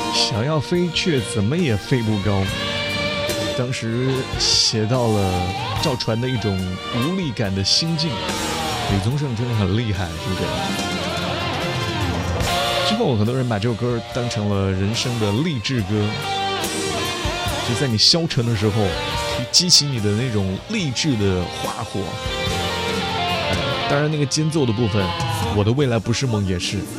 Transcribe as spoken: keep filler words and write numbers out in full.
想要飞却怎么也飞不高。当时写到了赵传的一种无力感的心境，李宗盛真的很厉害，是不是？之后很多人把这首歌当成了人生的励志歌，就在你消沉的时候去激起你的那种励志的花火。当然那个间奏的部分，我的未来不是梦也是。